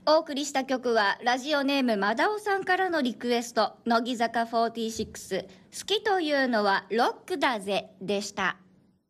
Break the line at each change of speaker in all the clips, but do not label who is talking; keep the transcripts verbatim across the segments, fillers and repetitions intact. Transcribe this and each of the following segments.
お送りした曲はラジオネームまだおさんからのリクエスト、乃木坂フォーティーシックス好きというのはロックだぜでした。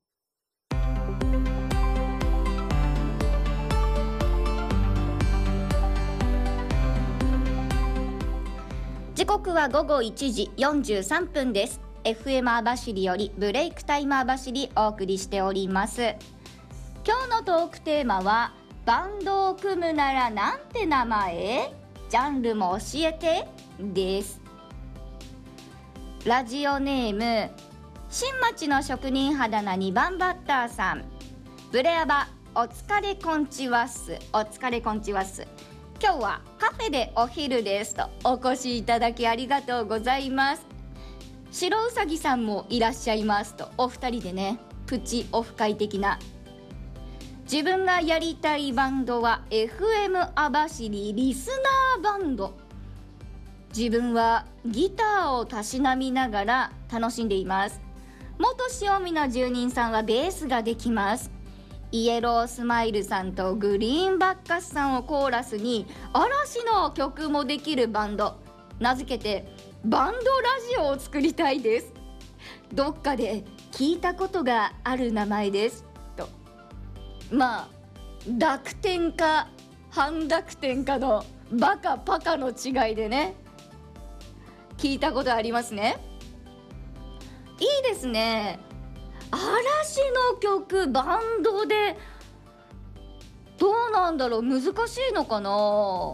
時刻はごごいちじよんじゅうさんぷんです。 エフエム 網走よりブレイクタイム網走お送りしております。今日のトークテーマはバンドを組むならなんて名前？ジャンルも教えてです。ラジオネーム新町の職人肌なにばんバッターさん、ブレアバお疲れこんちわっす。お疲れこんちわっす。今日はカフェでお昼ですとお越しいただきありがとうございます。白うさぎさんもいらっしゃいますと、お二人でねプチオフ会的な。自分がやりたいバンドは エフエム 網走リスナーバンド。自分はギターをたしなみながら楽しんでいます。元塩見の住人さんはベースができます。イエロースマイルさんとグリーンバッカスさんをコーラスに嵐の曲もできるバンド、名付けてバンドラジオを作りたいです。どっかで聞いたことがある名前ですと。まあ濁点か半濁点かのバカパカの違いでね、聞いたことありますね。いいですね。嵐の曲バンドでどうなんだろう、難しいのかな。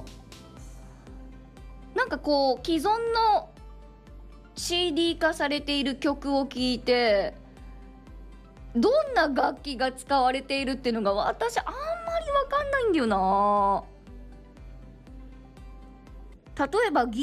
なんかこう既存の シーディー 化されている曲を聴いてどんな楽器が使われているっていうのが私あんまり分かんないんだよな。例えばギ